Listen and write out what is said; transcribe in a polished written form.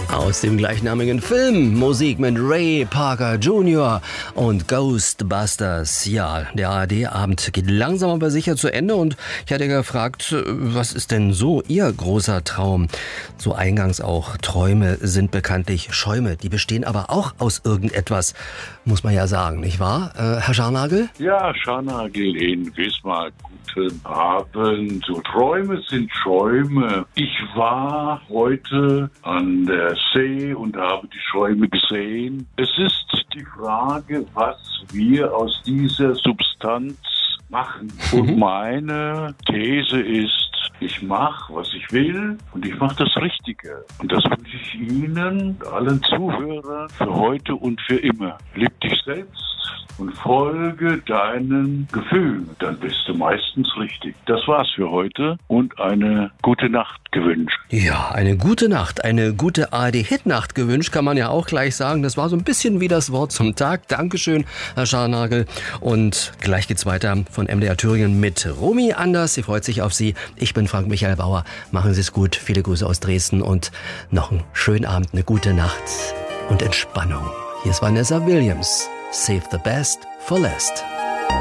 Aus dem gleichnamigen Film, Musik mit Ray Parker Jr. und Ghostbusters. Ja, der ARD-Abend geht langsam aber sicher zu Ende und ich hatte gefragt, was ist denn so Ihr großer Traum? So eingangs auch, Träume sind bekanntlich Schäume, die bestehen aber auch aus irgendetwas, muss man ja sagen, nicht wahr, Herr Scharnagel? Ja, Scharnagel in Wismar, guten Abend. So, Träume sind Schäume. Ich war heute an der See und habe die Schäume gesehen. Es ist die Frage, was wir aus dieser Substanz machen. Und meine These ist, ich mache, was ich will und ich mache das Richtige. Und das wünsche ich Ihnen, allen Zuhörern, für heute und für immer. Lieb dich selbst und folge deinen Gefühlen. Dann bist du meistens richtig. Das war's für heute und eine gute Nacht gewünscht. Ja, eine gute Nacht, eine gute ARD-Hit-Nacht gewünscht, kann man ja auch gleich sagen. Das war so ein bisschen wie das Wort zum Tag. Dankeschön, Herr Scharnagel. Und gleich geht's weiter von MDR Thüringen mit Romy Anders. Sie freut sich auf Sie. Ich bin Frank Michael Bauer. Machen Sie es gut. Viele Grüße aus Dresden und noch einen schönen Abend, eine gute Nacht und Entspannung. Hier ist Vanessa Williams. Save the best for last.